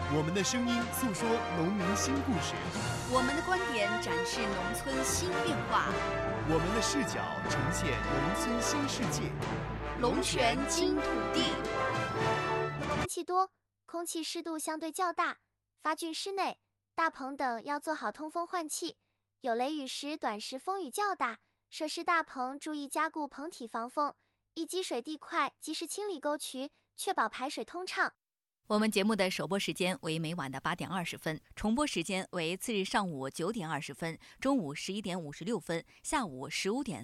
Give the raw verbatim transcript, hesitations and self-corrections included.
我们的声音诉说农民新故事， 我们的观点展示农村新变化， 我们的视角呈现农村新世界。 龙泉金土地。 天气多，空气湿度相对较大，发菌室内、大棚等要做好通风换气。有雷雨时，短时风雨较大，设施大棚注意加固棚体防风，一积水地块及时清理沟渠，确保排水通畅。 我们节目的首播时间为每晚的八点二十分，重播时间为次日上午九点二十分、中午十一点五十六分、下午十五点。